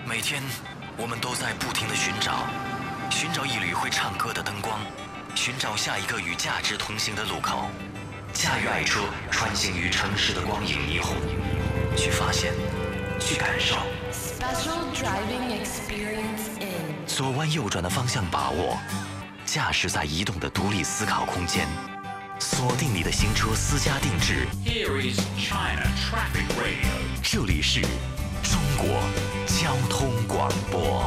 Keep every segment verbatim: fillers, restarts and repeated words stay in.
每天，我们都在不停地寻找，寻找一缕会唱歌的灯光，寻找下一个与价值同行的路口。驾驭爱车，穿行于城市的光影霓虹，去发现，去感受。 Special driving experience in 左弯右转的方向把握，驾驶在移动的独立思考空间，锁定你的新车私家定制。 Here is China Traffic Radio。 这里是中国交通广播。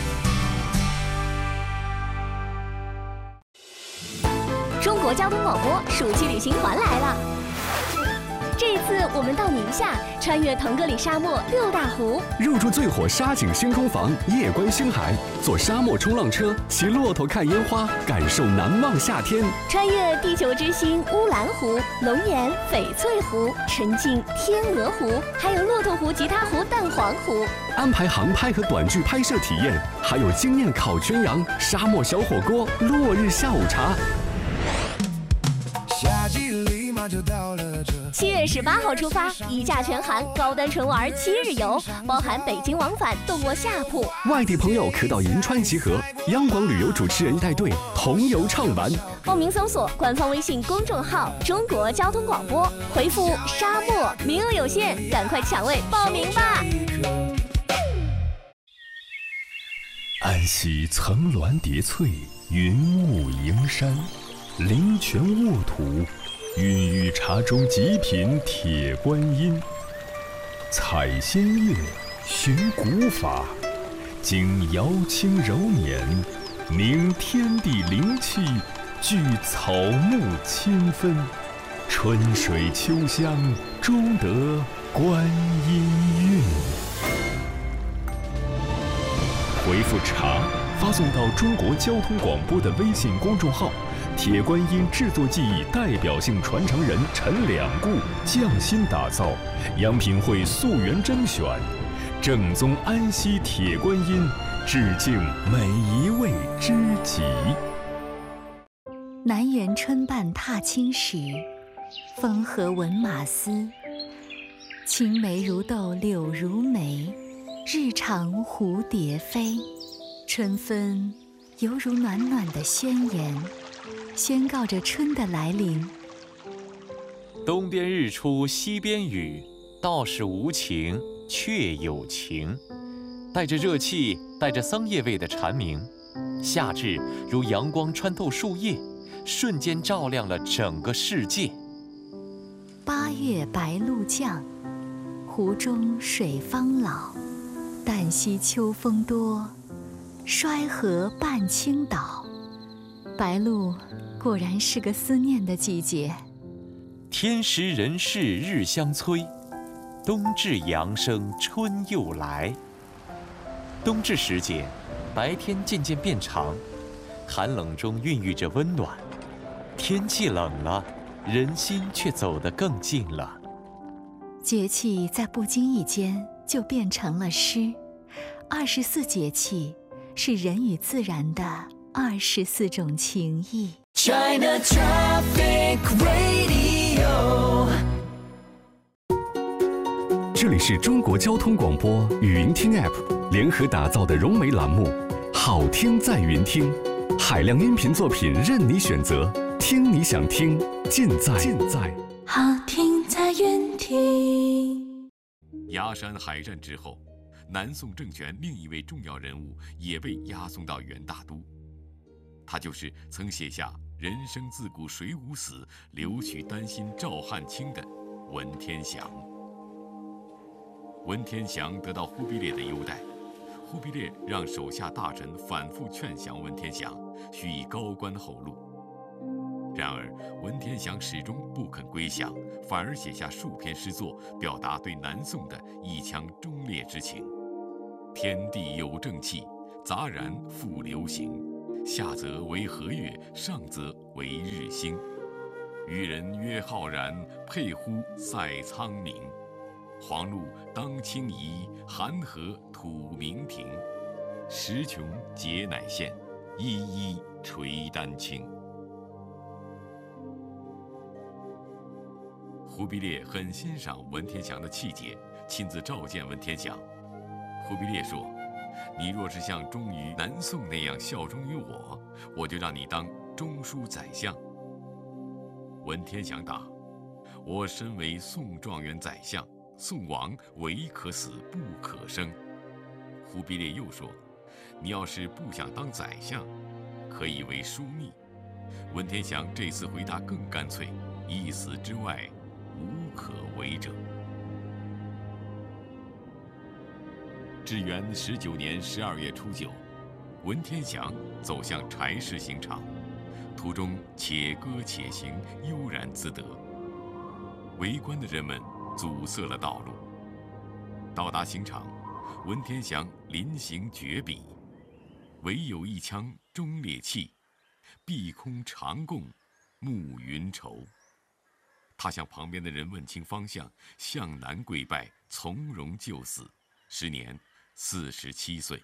中国交通广播暑期旅行团来了。这一次我们到宁夏，穿越腾格里沙漠六大湖， 入住最火沙景星空房，夜观星海，坐沙漠冲浪车，骑骆驼看烟花，感受难忘夏天。 穿越地球之星乌兰湖、龙岩、翡翠湖、沉浸天鹅湖，还有骆驼湖、吉他湖、蛋黄湖。 安排航拍和短剧拍摄体验，还有惊艳烤全羊、沙漠小火锅、落日下午茶。 夏季立马就到了这。 七月十八号出发，一价全含，高端纯玩七日游，包含北京往返，动卧下铺。 外地朋友可到银川集合，央广旅游主持人带队同游畅玩。 报名搜索官方微信公众号“中国交通广播”，回复“沙漠”，名额有限，赶快抢位报名吧！ 安溪层峦叠翠，云雾迎山，灵泉沃土，孕育茶中极品铁观音。采仙乐，寻古法，经瑶清柔年，凝天地灵气，聚草木清芬，春水秋香，终得观音韵。回复茶，发送到中国交通广播的微信公众号。铁观音制作技艺代表性传承人陈两固匠心打造，杨品汇溯源甄选，正宗安溪铁观音，致敬每一位知己。 南园春半踏青时，风和闻马嘶。青梅如豆柳如眉，日长蝴蝶飞。春分犹如暖暖的宣言，宣告着春的来临。 东边日出西边雨，道是无情却有情。带着热气，带着桑叶味的蝉鸣，夏至如阳光穿透树叶，瞬间照亮了整个世界。 八月白露降，湖中水方老。旦夕秋风多，衰河半倾倒。白露果然是个思念的季节。 天时人事日相催，冬至阳生春又来。冬至时节，白天渐渐变长，寒冷中孕育着温暖。天气冷了，人心却走得更近了。 节气在不经意间就变成了诗。二十四节气是人与自然的二十四种情谊。 China Traffic Radio。 这里是中国交通广播语音听 App 联合打造的融媒栏目《好听在云听》，海量音频作品任你选择，听你想听，尽在尽在好听在云听。 崖山海战之后，南宋政权另一位重要人物也被押送到元大都，他就是曾写下“人生自古谁无死，留取丹心照汗青”的文天祥。文天祥得到忽必烈的优待，忽必烈让手下大臣反复劝降文天祥，许以高官厚禄。然而文天祥始终不肯归降，反而写下数篇诗作，表达对南宋的一腔忠烈之情。天地有正气，杂然复流行。下则为和月，上则为日星。渔人曰浩然，沛乎塞苍冥。黄露当清夷，寒河吐明庭。时穷节乃现，一一垂丹青。忽必烈很欣赏文天祥的气节，亲自召见文天祥。忽必烈说：“ 你若是像忠于南宋那样效忠于我，我就让你当中书宰相。”文天祥答：“我身为宋状元宰相，宋王唯可死不可生。”忽必烈又说：“你要是不想当宰相，可以为枢密。”文天祥这次回答更干脆：“一死之外，无可为者。”至元十九年十二月初九，文天祥走向柴市刑场，途中且歌且行，悠然自得。围观的人们阻塞了道路。到达刑场，文天祥临行绝笔，唯有一腔忠烈气，碧空长共，暮云愁。他向旁边的人问清方向，向南跪拜，从容就死，时年四十七岁。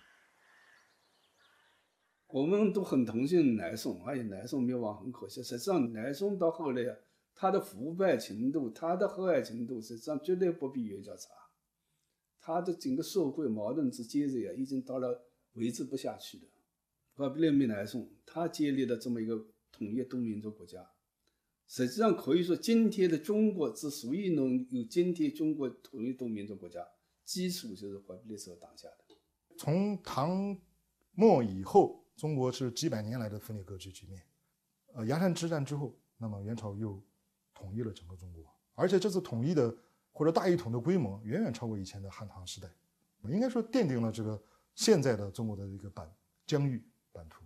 我们都很同情南宋，哎呀，南宋灭亡很可惜。实际上，南宋到后来，它的腐败程度、它的黑暗程度，实际上绝对不比元朝差。它的整个社会矛盾之尖锐啊，已经到了维持不下去的。忽必烈灭南宋，他建立了这么一个统一多民族国家。实际上可以说，今天的中国之所以能有今天中国统一多民族国家，基础就是忽必烈所打下的。 从唐末以后，中国是几百年来的分裂割据局面。呃，崖山之战之后，那么元朝又统一了整个中国，而且这次统一的或者大一统的规模远远超过以前的汉唐时代，应该说奠定了这个现在的中国的一个版疆域版图。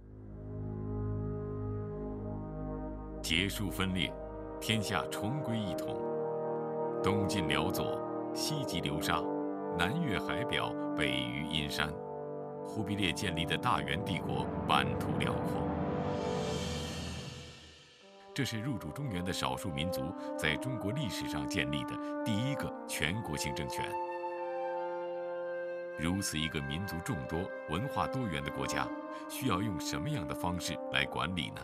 结束分裂，天下重归一统。东晋辽左，西击流沙，南越海表，北于阴山。忽必烈建立的大元帝国版图辽阔。这是入主中原的少数民族在中国历史上建立的第一个全国性政权。如此一个民族众多、文化多元的国家，需要用什么样的方式来管理呢？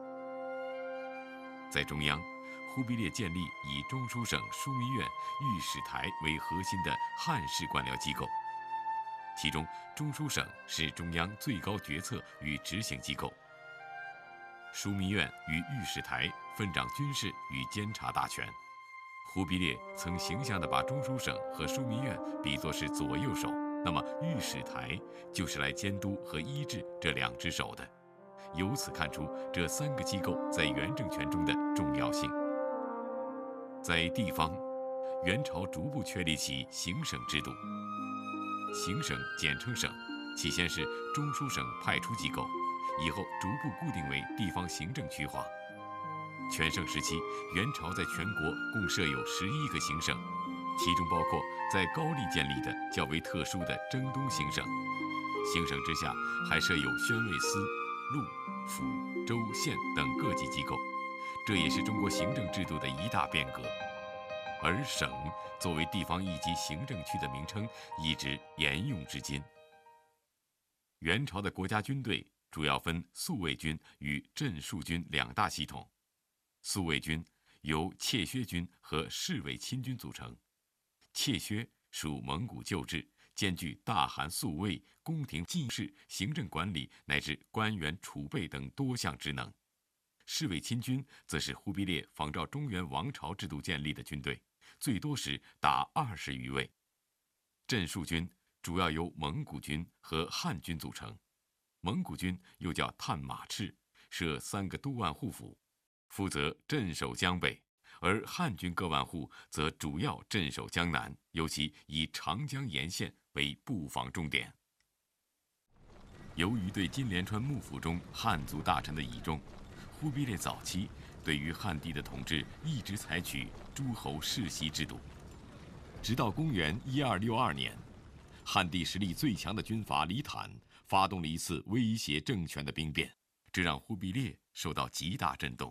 在中央，忽必烈建立以中书省、枢密院、御史台为核心的汉式官僚机构，其中中书省是中央最高决策与执行机构，枢密院与御史台分掌军事与监察大权。忽必烈曾形象地把中书省和枢密院比作是左右手，那么御史台就是来监督和医治这两只手的。由此看出这三个机构在元政权中的重要性。在地方，元朝逐步确立起行省制度。行省简称省，起先是中书省派出机构，以后逐步固定为地方行政区划。全盛时期，元朝在全国共设有十一个行省，其中包括在高丽建立的较为特殊的征东行省。行省之下还设有宣慰司、路、府、州、县等各级机构，这也是中国行政制度的一大变革。而省作为地方一级行政区的名称，一直沿用至今。元朝的国家军队主要分宿卫军与镇戍军两大系统。宿卫军由怯薛军和侍卫亲军组成，怯薛属蒙古旧制，兼具大汗宿卫、宫廷进士、行政管理乃至官员储备等多项职能。侍卫亲军则是忽必烈仿照中原王朝制度建立的军队，最多时达二十余位。镇戍军主要由蒙古军和汉军组成，蒙古军又叫探马赤，设三个督万户府，负责镇守江北，而汉军各万户则主要镇守江南，尤其以长江沿线为布防重点。由于对金莲川幕府中汉族大臣的倚重，忽必烈早期对于汉地的统治一直采取诸侯世袭制度，直到公元一二六二年，汉地实力最强的军阀李坦发动了一次威胁政权的兵变，这让忽必烈受到极大震动。